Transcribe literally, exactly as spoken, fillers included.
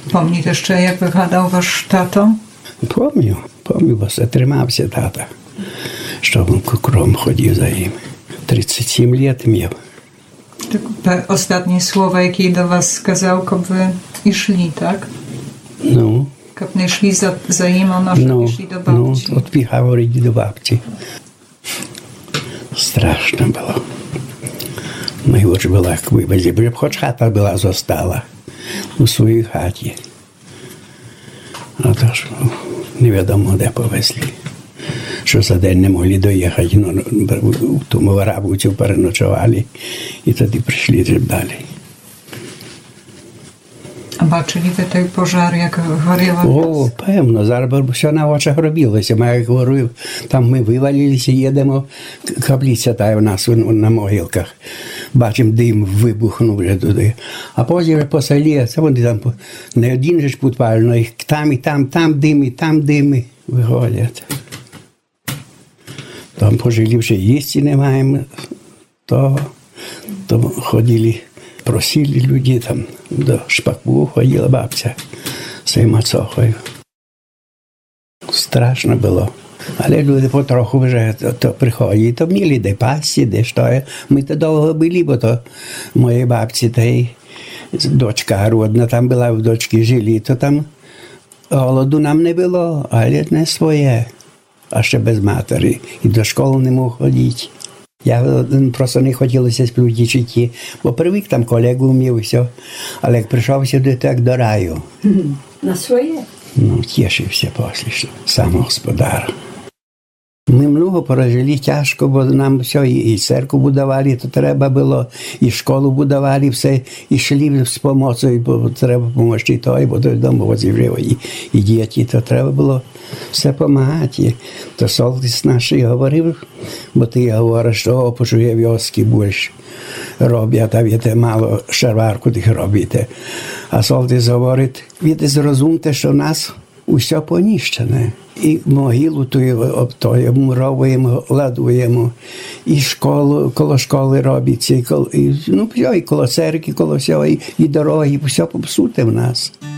Помните ще, як виглядав ваш тато? Помню, помню, бо все тримався тата, що він кукром ходив за ним. тридцять сім років мав. Так, останні слова, які до вас сказав, щоб ви йшли, так? Ну. Щоб не йшли за, за ним, а може Ну, йшли до бабці. ну, от піхав говорити до бабці. Страшно було. Найгірше було, як вивезли, бо хоч хата була зостала у своїй хаті. А то ж невідомо, де повезли. Що за день не могли доїхати, ну, в тому Варабівці переночували і тоді прийшли далі. А бачили ви той пожар, як горіло? О, певно, зараз все на очах робилося. Ми, як говорив, там ми вивалилися, їдемо, каплиця та у нас на могилках. Бачимо, дим вибухнув вже туди. А потім по селі, це вони там не один же ж підпалено, їх там і там, там дим, і там дими виходять. Там пожили вже їсти не маємо, то, то ходили, просили людей, там до Шпаку ходила бабця з своєю мацохою. Страшно було. Але люди потроху вже то, то приходять, то вміли де пасти, де що. Ми то довго були, бо то моєї бабці та й дочка родна там була, в дочки жили, то там голоду нам не було, але не своє. А ще без матері. І до школи не мог ходити. Я просто не хотілося співдічити, бо привик там колегу вмів, все. Але як прийшов сюди, то як до раю. На своє? Ну, тішився після, сам господар. Ми много прожили тяжко, бо нам все, і церкву будували, то треба було, і школу будували, все, і йшли з допомогою, бо треба допомогти той, бо додому возив і, і діти, то треба було все допомагати. То солдат наш говорив, бо ти говориш, що почує вioski більше роблять, а ви мало шарварку тих робите. А солдат говорить, ви зрозумте, що в нас усе поніщене. І могилу тою, тою муровуємо, ладуємо, і школу, коло школи робиться, і, коло, і, ну, і коло церкви, коло всього, і, і дороги, все попсуте в нас.